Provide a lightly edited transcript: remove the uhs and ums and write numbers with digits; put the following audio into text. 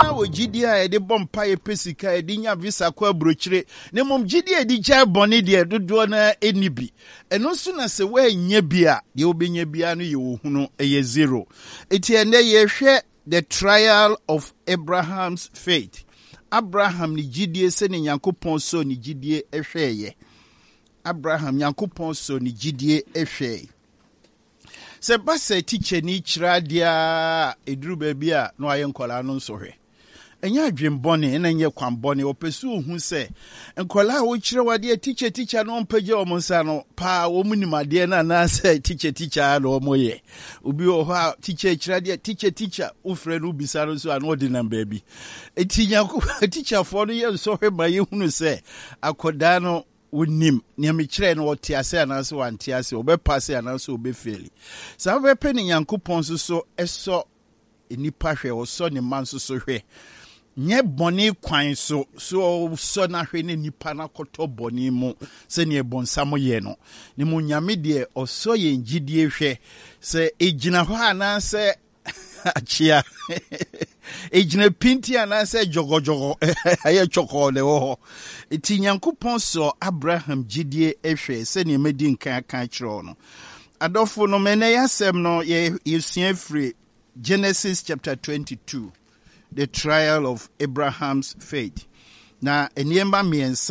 na wo gidi a de bompa ye pesika e dinya visa kwa brochire ne mom gidi e di gya bone de dodo na enibi eno so na se wa nya bia de obenya bia no ye wo hunu ye zero eti ene ye hwe the trial of Abraham's faith. Abraham ni gidi se ne Nyankopon so ni gidi ehweye. Abraham Nyankopon so ni gidi ehweye. Se basa teacher ni kira dia eduru ba bia no aye nkola no so hwe enya adwembone na nye kwambone opesu ohu se nkola wo kire wade teacher no mpaje o monsa no pa wo munimade na na se teacher no moye obi o ha teacher kira dia teacher ufre no bisa no so ano de namba bi etinya ko teacher fo no ye so hwe ba ye hunu se akoda no wonim ne me kire no wote ase ananso wante ase obepase ananso obefeli sa wepe ne Nyankopon so eso enipa hwe wo so ne man so hwe nye boni kwan so na hwe ne nipa na koto boni mu se ne bonsam ye no ne mu nyame de oso ye ngidie hwe se ejina ho ananse achia ejina pinti ananse jogojogo aye choko le ho eti Nyankopon so Abraham gidie ehwe se ne medi nkan kan kiro no adofo no mene yasem no ye yesua free Genesis chapter 22, the trial of Abraham's faith. Na eniemba miensa